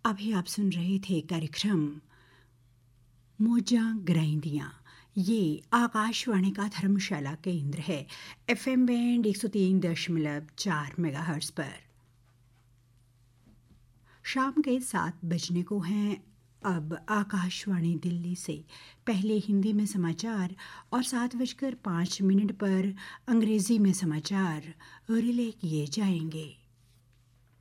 अभी आप सुन रहे थे कार्यक्रम मौजां ग्राइंदियाँ। ये आकाशवाणी का धर्मशाला केंद्र है, FM बैंड 103.4 मेगाहर्ट्ज़ पर। शाम के 7 बजने को हैं। अब आकाशवाणी दिल्ली से पहले हिंदी में समाचार और 7:05 पर अंग्रेजी में समाचार रिले किए जाएंगे।